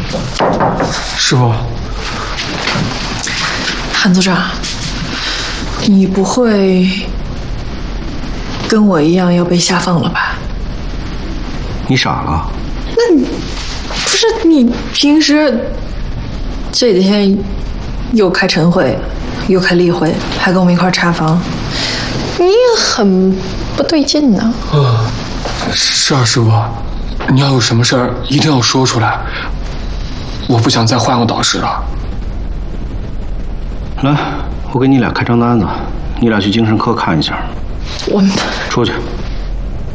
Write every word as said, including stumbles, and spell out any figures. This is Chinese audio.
师傅， 韩组长，你不会跟我一样要被下放了吧？ 你傻了？ 那你不是你平时这几天又开晨会，又开例会，还跟我们一块查房，你很不对劲呢。 啊，是啊，师傅，你要有什么事儿一定要说出来，我不想再换个导师了。 来，我给你俩开张单子，你俩去精神科看一下。 我们出去。